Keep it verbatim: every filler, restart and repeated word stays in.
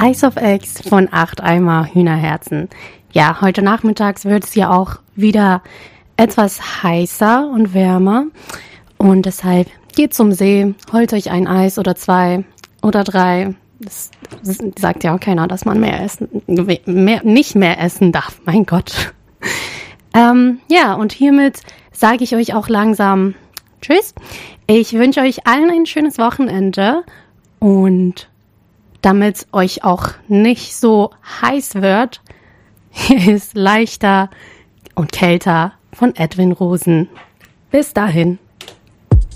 Ice of Eggs von acht Eimer Hühnerherzen. Ja, heute nachmittags wird es ja auch wieder etwas heißer und wärmer. Und deshalb geht zum See, holt euch ein Eis oder zwei oder drei. Das, das sagt ja auch keiner, dass man mehr essen, mehr, nicht mehr essen darf. Mein Gott. Ähm, ja, und hiermit sage ich euch auch langsam Tschüss. Ich wünsche euch allen ein schönes Wochenende und damit euch auch nicht so heiß wird, hier ist Leichter und Kälter von Edwin Rosen. Bis dahin.